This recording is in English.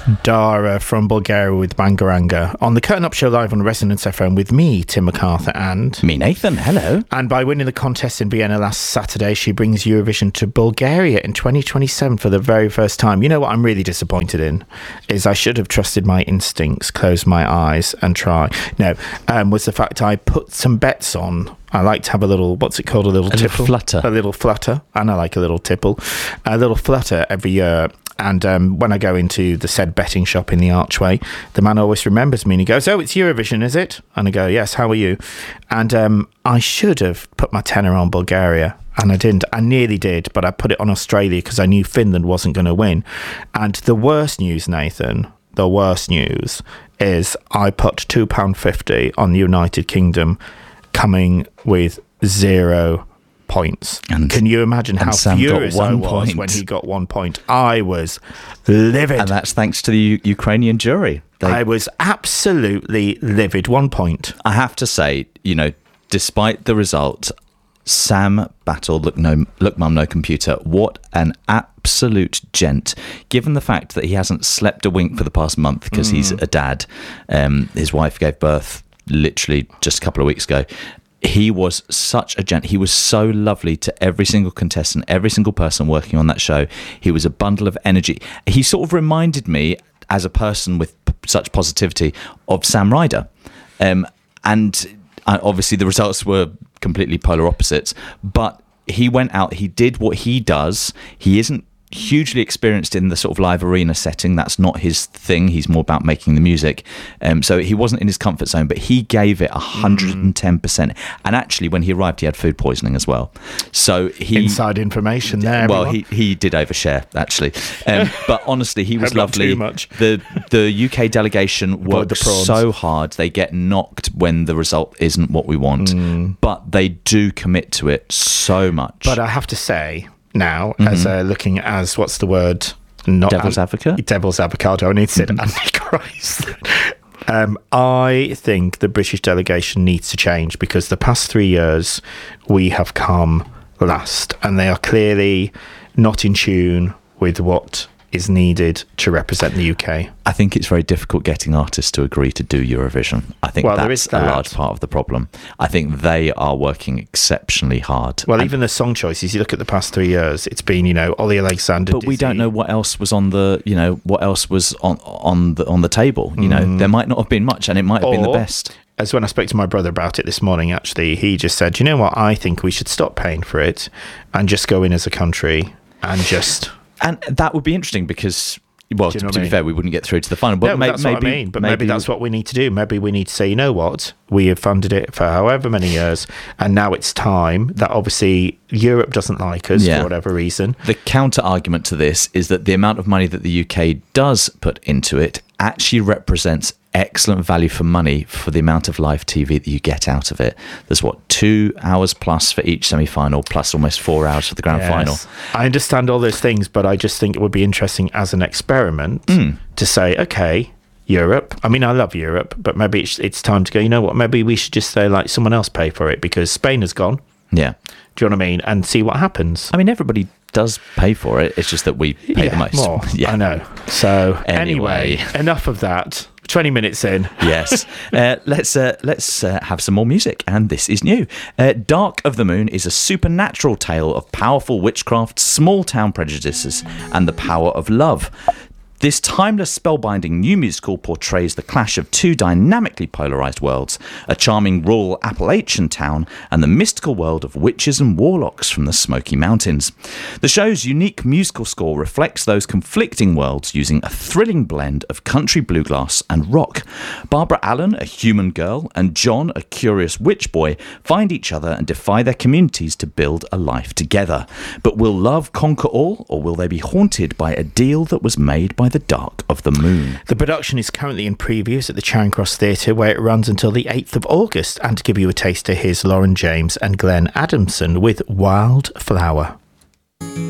Dara from Bulgaria with Bangaranga on the Curtain Up Show live on Resonance FM with me, Tim MacArthur, and me, Nathan. Hello. And by winning the contest in Vienna last Saturday, she brings Eurovision to Bulgaria in 2027 for the very first time. You know what I'm really disappointed in is I should have trusted my instincts, closed my eyes and try. No, was the fact I put some bets on. I like to have a little, what's it called? A little tipple? Flutter. A little flutter. And I like a little tipple. A little flutter every year. And when I go into the said betting shop in the Archway, the man always remembers me and he goes, "Oh, it's Eurovision, is it?" And I go, "Yes, how are you?" And I should have put my tenner on Bulgaria. And I didn't. I nearly did, but I put it on Australia because I knew Finland wasn't going to win. And the worst news, Nathan, the worst news is I put £2.50 on the United Kingdom coming with 0 points. And can you imagine how Sam furious I was point. when he got 1 point? I was livid. And that's thanks to the Ukrainian jury. I was absolutely livid. 1 point. I have to say, despite the result, Sam Battle, look mum, no computer, what an absolute gent. Given the fact that he hasn't slept a wink for the past month because he's a dad, his wife gave birth literally just a couple of weeks ago. He was such a gent. He was so lovely to every single contestant, every single person working on that show. He was a bundle of energy. He sort of reminded me, as a person with such positivity, of Sam Ryder. And obviously the results were completely polar opposites, but he went out, he did what he does. He isn't hugely experienced in the sort of live arena setting. That's not his thing. He's more about making the music. So he wasn't in his comfort zone, but he gave it 110%. And actually, when he arrived, he had food poisoning as well. So inside information there. Well, he did overshare, actually. But honestly, he was lovely. Too much. The UK delegation worked so hard. They get knocked when the result isn't what we want, but they do commit to it so much. But I have to say, now, as looking as, what's the word? Not Devil's advocate? Devil's avocado. I need to say Antichrist. I think the British delegation needs to change because the past 3 years we have come last and they are clearly not in tune with what is needed to represent the UK. I think it's very difficult getting artists to agree to do Eurovision. I think that's a large part of the problem. I think they are working exceptionally hard. Well, even the song choices, you look at the past 3 years, it's been, Ollie Alexander. But we don't know what else was on the, what else was on the table. There might not have been much, and it might have been the best. As when I spoke to my brother about it this morning, actually, he just said, "You know what? I think we should stop paying for it and just go in as a country and just." And that would be interesting because, well, to be fair, we wouldn't get through to the final. But that's what I mean. But maybe that's what we need to do. Maybe we need to say, you know what? We have funded it for however many years, and now it's time that obviously Europe doesn't like us for whatever reason. The counter argument to this is that the amount of money that the UK does put into it actually represents excellent value for money for the amount of live TV that you get out of it. There's 2 hours plus for each semi-final, plus almost 4 hours for the grand final. I understand all those things, but I just think it would be interesting as an experiment to say, okay, Europe. I mean, I love Europe, but maybe it's time to go, you know what, maybe we should just say, like, someone else pay for it because Spain has gone. Yeah. Do you know what I mean? And see what happens. I mean, everybody does pay for it. It's just that we pay the most. More. Yeah, I know. So anyway, enough of that. 20 minutes in. Yes. Let's have some more music. And this is new. Dark of the Moon is a supernatural tale of powerful witchcraft, small town prejudices, and the power of love. This timeless, spellbinding new musical portrays the clash of two dynamically polarised worlds, a charming rural Appalachian town and the mystical world of witches and warlocks from the Smoky Mountains. The show's unique musical score reflects those conflicting worlds using a thrilling blend of country bluegrass and rock. Barbara Allen, a human girl, and John, a curious witch boy, find each other and defy their communities to build a life together. But will love conquer all, or will they be haunted by a deal that was made by the Dark of the Moon? The production is currently in previews at the Charing Cross Theatre, where it runs until the 8th of August. And to give you a taster, here's Lauren James and Glenn Adamson with Wildflower.